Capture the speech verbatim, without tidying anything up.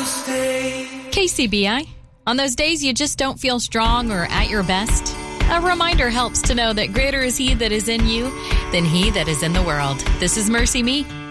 K C B I. On those days you just don't feel strong or at your best, a reminder helps to know that greater is He that is in you than he that is in the world. This is Mercy Me.